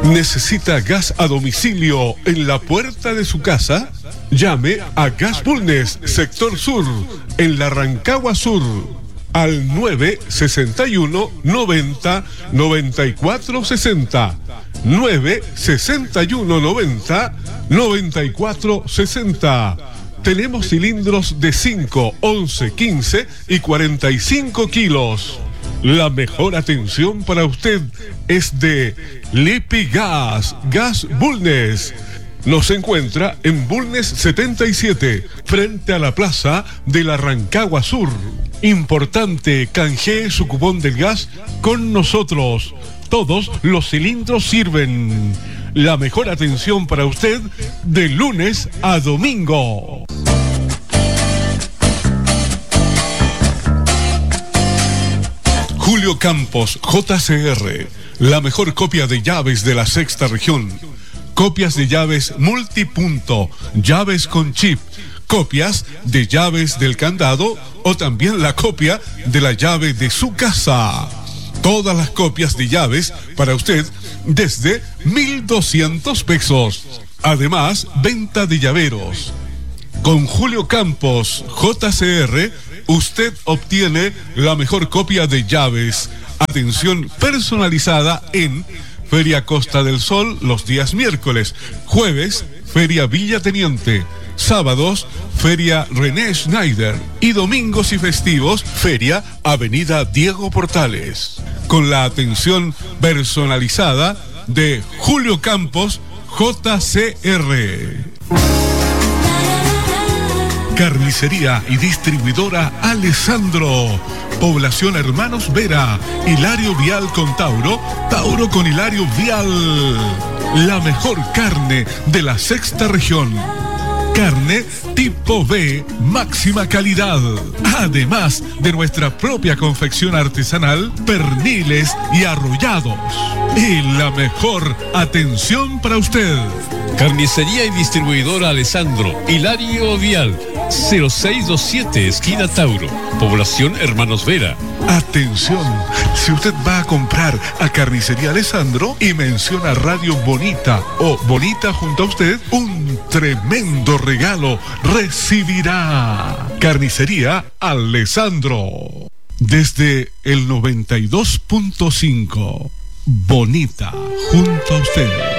¿Necesita gas a domicilio en la puerta de su casa? Llame a Gas Bulnes, sector sur, en la Rancagua Sur, al 961 90 94 60. 961 90 94 60. Tenemos cilindros de 5, 11, 15 y 45 kilos. La mejor atención para usted es de Lipigas, Gas Bulnes. Nos encuentra en Bulnes 77, frente a la plaza de la Rancagua Sur. Importante, canjee su cupón del gas con nosotros. Todos los cilindros sirven. La mejor atención para usted de lunes a domingo. Julio Campos, JCR, la mejor copia de llaves de la sexta región. Copias de llaves multipunto, llaves con chip, copias de llaves del candado o también la copia de la llave de su casa. Todas las copias de llaves para usted desde 1,200 pesos. Además, venta de llaveros. Con Julio Campos, JCR, usted obtiene la mejor copia de llaves. Atención personalizada en Feria Costa del Sol los días miércoles, jueves, Feria Villa Teniente, sábados, Feria René Schneider y domingos y festivos, Feria Avenida Diego Portales. Con la atención personalizada de Julio Campos, JCR. Carnicería y distribuidora Alessandro. Población Hermanos Vera. Hilario Vial con Tauro. Tauro con Hilario Vial. La mejor carne de la sexta región. Carne tipo B, máxima calidad. Además de nuestra propia confección artesanal, perniles y arrollados. Y la mejor atención para usted. Carnicería y distribuidora Alessandro, Hilario Vial, 0627, esquina Tauro, población Hermanos Vera. Atención, si usted va a comprar a Carnicería Alessandro y menciona Radio Bonita o Bonita junto a usted, un tremendo regalo recibirá. Carnicería Alessandro. Desde el 92.5, Bonita junto a usted.